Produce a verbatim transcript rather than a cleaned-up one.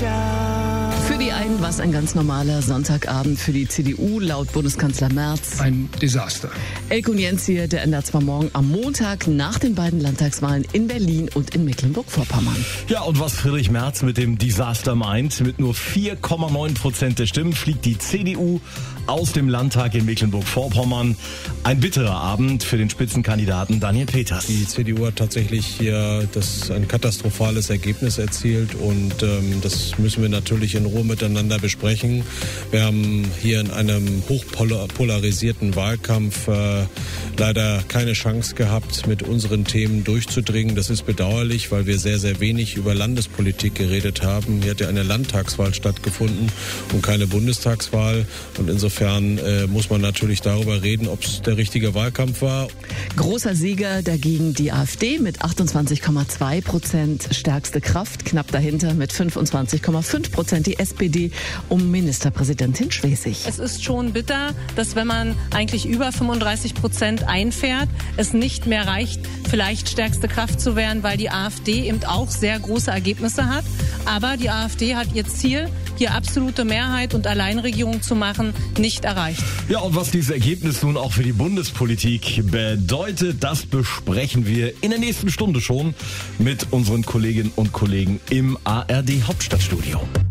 Für die einen war es ein ganz normaler Sonntagabend, für die C D U laut Bundeskanzler Merz ein Desaster. Elko Jentzier, der ändert zwar morgen am Montag nach den beiden Landtagswahlen in Berlin und in Mecklenburg-Vorpommern. Ja, und was Friedrich Merz mit dem Desaster meint, mit nur vier Komma neun Prozent der Stimmen fliegt die C D U aus dem Landtag in Mecklenburg-Vorpommern. Ein bitterer Abend für den Spitzenkandidaten Daniel Peters. Die C D U hat tatsächlich hier das ein katastrophales Ergebnis erzielt und ähm, das müssen wir natürlich in Ruhe miteinander besprechen. Wir haben hier in einem hochpolarisierten Wahlkampf äh, leider keine Chance gehabt, mit unseren Themen durchzudringen. Das ist bedauerlich, weil wir sehr, sehr wenig über Landespolitik geredet haben. Hier hat ja eine Landtagswahl stattgefunden und keine Bundestagswahl. Und insofern äh, muss man natürlich darüber reden, ob es der richtige Wahlkampf war. Großer Sieger dagegen die AfD mit achtundzwanzig Komma zwei Prozent, stärkste Kraft, knapp dahinter mit fünfundzwanzig Komma fünf Prozent die S P D um Ministerpräsidentin Schwesig. Es ist schon bitter, dass wenn man eigentlich über fünfunddreißig Prozent einfährt, es nicht mehr reicht, vielleicht stärkste Kraft zu werden, weil die AfD eben auch sehr große Ergebnisse hat. Aber die AfD hat ihr Ziel, hier absolute Mehrheit und Alleinregierung zu machen, nicht erreicht. Ja, und was dieses Ergebnis nun auch für die Bundespolitik bedeutet, das besprechen wir in der nächsten Stunde schon mit unseren Kolleginnen und Kollegen im A R D Hauptstadtstudio.